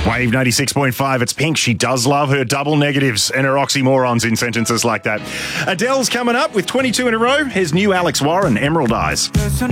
Wave 96.5, it's Pink. She does love her double negatives and her oxymorons in sentences like that. Adele's coming up with 22 in a row. Here's new Alex Warren, Emerald Eyes.